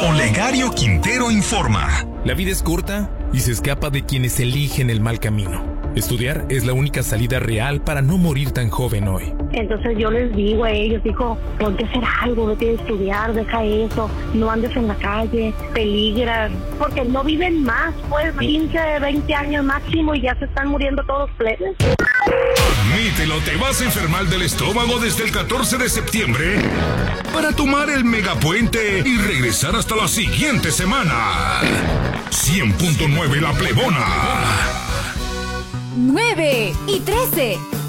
Olegario Quintero informa. La vida es corta y se escapa de quienes eligen el mal camino. Estudiar es la única salida real para no morir tan joven hoy. Entonces yo les digo a ellos, ponte a hacer algo, vete a estudiar, deja eso, no andes en la calle, peligran, porque no viven más, pues 15, 20 años máximo y ya se están muriendo todos plebes. Admítelo, te vas a enfermar del estómago desde el 14 de septiembre para tomar el megapuente y regresar hasta la siguiente semana. 100.9 La Plebona. 9 y 13.